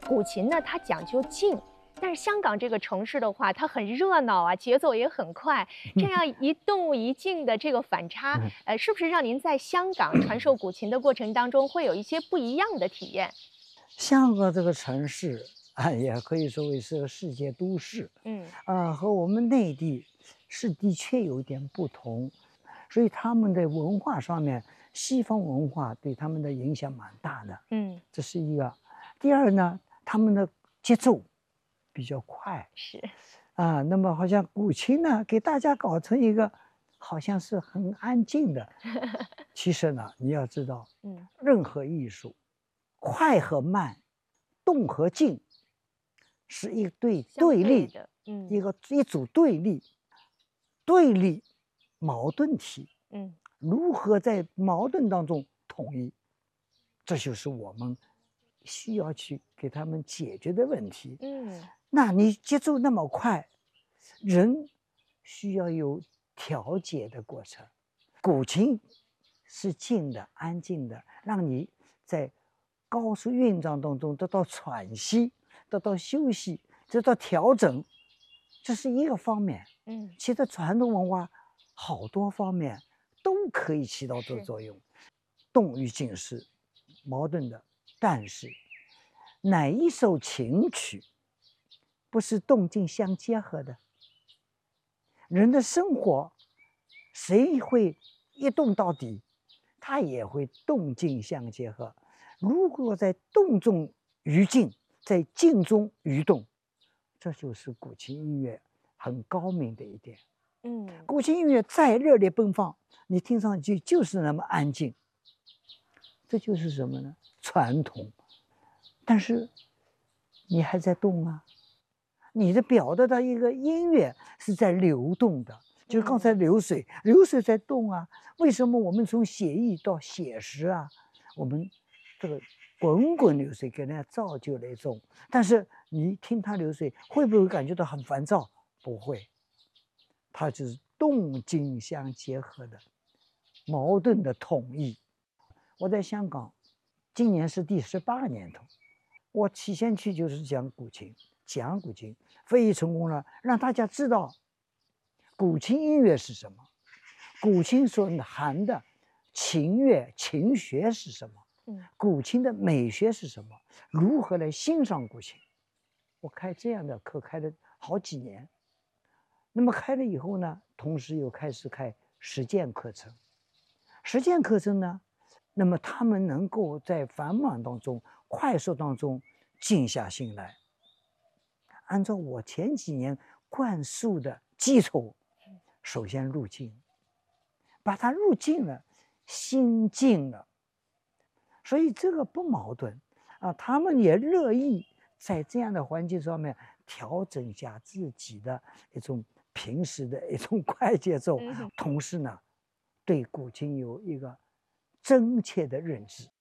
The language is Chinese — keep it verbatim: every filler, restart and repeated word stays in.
古琴呢，它讲究静。但是香港这个城市的话，它很热闹啊，节奏也很快，这样一动一静的这个反差，呃，是不是让您在香港传授古琴的过程当中会有一些不一样的体验？ 香港这个城市啊，也可以说为是个世界都市， 嗯啊，和我们内地是的确有点不同，所以他们的文化上面，西方文化对他们的影响蛮大的， 嗯， 这是一个。第二呢，他们的节奏比较快是， 啊，那么好像古琴呢，给大家搞成一个好像是很安静的，其实呢，你要知道， 嗯， 任何艺术，快和慢，动和静，是一对相对立， 对的，嗯一个一组对立，对立矛盾体， 嗯如何在矛盾当中统一，这就是我们需要去给他们解决的问题。 嗯， 那你节奏那么快，人需要有调节的过程。古琴是静的、安静的，让你在高速运转当中得到喘息、得到休息、得到调整，这是一个方面。 嗯， 其实传统文化好多方面都可以起到这个是， 作用。动与静是矛盾的，但是哪一首琴曲不是动静相结合的？人的生活，谁会一动到底？他也会动静相结合。如果在动中于静，在静中于动，这就是古琴音乐很高明的一点。 嗯古琴音乐再热烈奔放，你听上去就是那么安静。这就是什么呢？传统。但是你还在动啊，你的表达的一个音乐是在流动的，就刚才嗯， 流水，流水在动啊。为什么我们从写意到写实啊？我们这个滚滚流水给人家造就了一种，但是你听它流水，会不会感觉到很烦躁？不会，它就是动静相结合的矛盾的统一。我在香港，今年是第十八个年头。我起先去就是讲古琴，讲古琴，非常成功了，让大家知道古琴音乐是什么，古琴所含的琴乐、琴学是什么， 嗯古琴的美学是什么，如何来欣赏古琴。我开这样的课开了好几年，那么开了以后呢，同时又开始开实践课程。实践课程呢，那么他们能够在繁忙当中、快速当中静下心来，按照我前几年灌输的基础，首先入静，把它入静了，心静了，所以这个不矛盾啊。他们也乐意在这样的环境上面调整一下自己的一种平时的一种快节奏， 嗯。 同时呢，对古琴有一个真切的认知。